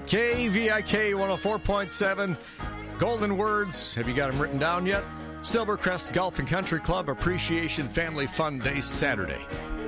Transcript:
KVIK 104.7. Golden words. Have you got them written down yet? Silvercrest Golf and Country Club Appreciation Family Fun Day Saturday.